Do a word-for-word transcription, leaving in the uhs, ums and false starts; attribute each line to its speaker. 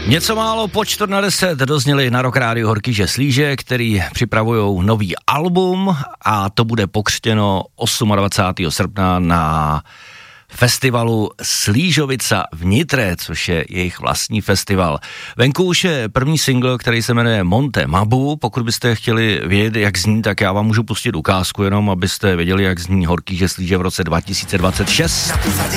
Speaker 1: Něco málo po čtvrt na deset dozněli na Rock Rádiu Horkýže Slíže, který připravujou nový album a to bude pokřtěno dvacátého osmého srpna na festivalu Slížovica v Nitre, což je jejich vlastní festival. Venku už je první single, který se jmenuje Monte Mabu. Pokud byste chtěli vědět, jak zní, tak já vám můžu pustit ukázku, jenom abyste věděli, jak zní Horkýže Slíže v roce dva tisíce dvacet šest.